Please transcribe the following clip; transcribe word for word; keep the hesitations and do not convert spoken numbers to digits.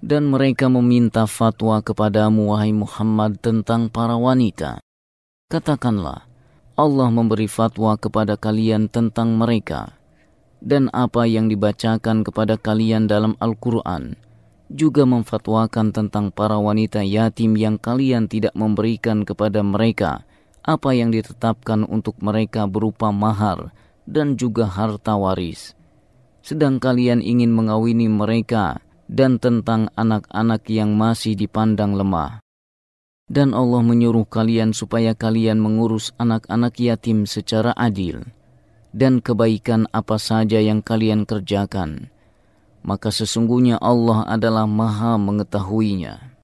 Dan mereka meminta fatwa kepadamu, wahai Muhammad, tentang para wanita. Katakanlah, Allah memberi fatwa kepada kalian tentang mereka, dan apa yang dibacakan kepada kalian dalam Al-Quran juga memfatwakan tentang para wanita yatim yang kalian tidak memberikan kepada mereka apa yang ditetapkan untuk mereka berupa mahar dan juga harta waris. Sedang kalian ingin mengawini mereka, dan tentang anak-anak yang masih dipandang lemah. Dan Allah menyuruh kalian supaya kalian mengurus anak-anak yatim secara adil, dan kebaikan apa saja yang kalian kerjakan, maka sesungguhnya Allah adalah Maha mengetahuinya.